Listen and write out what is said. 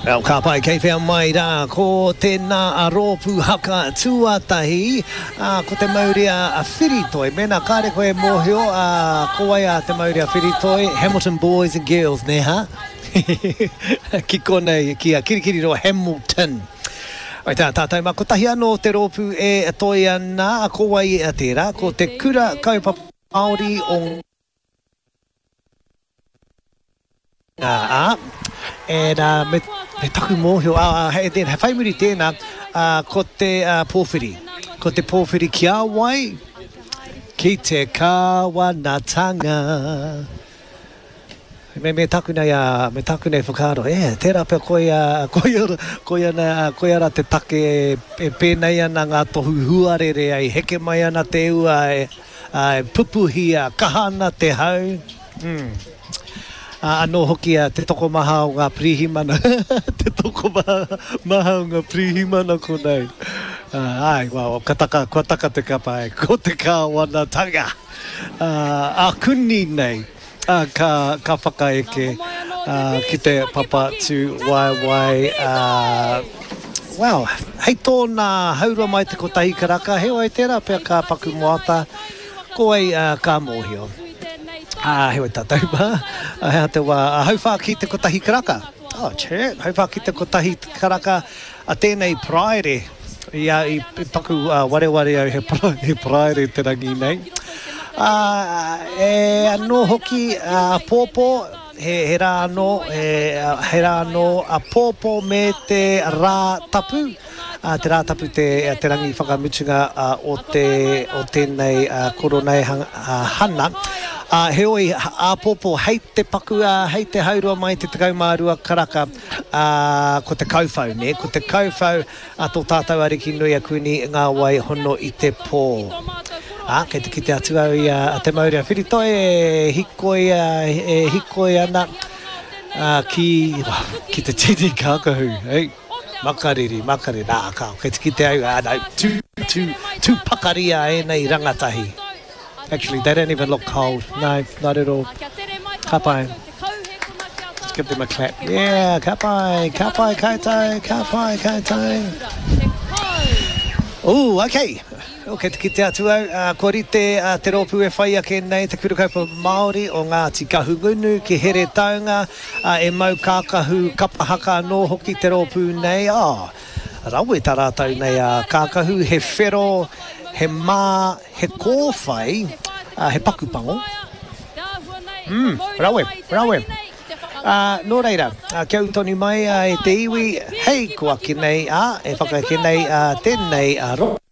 Rau ka pai kei whea mai rā, ko tēnā a rōpū haka tuatahi, ko te mauri a Whiritoi. Mena kāre koe mōhio, ko wai a te mauri a Whiritoi, Hamilton Boys and Girls, ne ha? Ki konei, ki a kirikiri roa Hamilton. Ai tā tātai mā, ko tahi anō te rōpū e toi ana, ko wai a tērā, ko te kura kaupapa Māori o me taku mōhio, he whaimuri tēnā, ko te pōwhiri. Ko te pōwhiri kia wai, ki te kāwanatanga. Me taku nei whakaaro, tērā pia koe ara te take e pēnei ana ngā tohu huarere ai, heke mai ana te ua e pupuhia, kahana te hau. Anō hoki te toko maha o ngā prihimana. Te toko maha o ngā prihimana konei. Ai, wow, kua taka te kapa e, ko te kāwanatanga. Kuni nei. Ka whakaeke ki te papa tu wai. Wow, hei tōna haura mai te kotahi karaka, he oi tērā pia ka paku moata, ko ai ka mōhio. He oi tātou mā, hea te wā, hauwha ki te kotahi karaka. Hauwha ki te kotahi karaka, a tēnei praere, I paku wareware au he praere te rangi nei. Anō hoki pōpō, he rā anō a pōpō me te rā tapu. Te rā tapu te rangi whakamutunga o tēnei koronei hana. He oi a pōpō, hei te paku, hei te haurua mai te takaumārua karaka, ko te kauwhau, ne? Ko te kauwhau, tō tātou ariki nui a kuni ngā wai hono I te pō. Kei te kite atu au a te mauri a Whiritoi, e hikoi ana ki te tini kākahu, hei? Makariri, nā kāo, kei te kite au, tū pakaria e nei rangatahi. Actually, they don't even look cold. No, not at all. Ka pai. Let's give them a clap. Yeah, ka pai koutou. Oh, okay. Okay, te kite atu au. Ko rite te rōpū e whai ake nei te kurukaupa Māori o ngā tikahungunu ki here taunga. E mau kākahu kapahaka anō hoki te rōpū nei. Rawe tā rātou nei kākahu he whero, he mā, he kōwhai, he pakupango. Rawe. Nō reira, kia utoni mai e te iwi, hei kua ki nei, e whakaike nei tēnei